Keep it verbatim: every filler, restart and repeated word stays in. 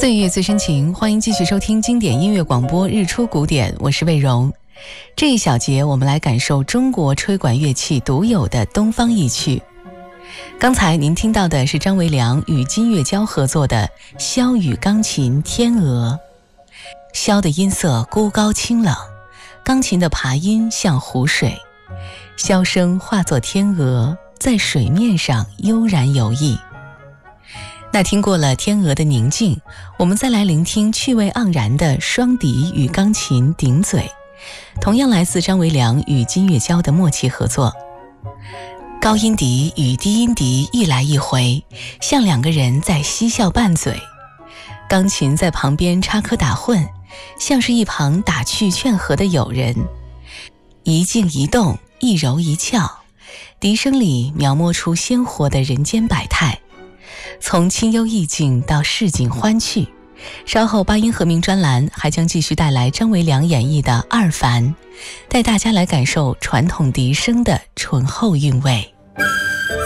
岁月最深情，欢迎继续收听经典音乐广播日出古典，我是魏荣。这一小节我们来感受中国吹管乐器独有的东方意趣。刚才您听到的是张维良与金月娇合作的箫与钢琴《天鹅》。箫的音色孤高清冷，钢琴的爬音像湖水，箫声化作天鹅，在水面上悠然游弋。那听过了天鹅的宁静，我们再来聆听趣味盎然的双笛与钢琴顶嘴，同样来自张维良与金月娇的默契合作。高音笛与低音笛一来一回，像两个人在嬉笑拌嘴，钢琴在旁边插科打诨，像是一旁打趣劝和的友人。一静一动，一柔一翘，笛声里描摹出鲜活的人间百态，从清幽意境到市井欢趣。稍后八音盒鸣专栏还将继续带来张维良演绎的二凡，带大家来感受传统笛声的醇厚韵味。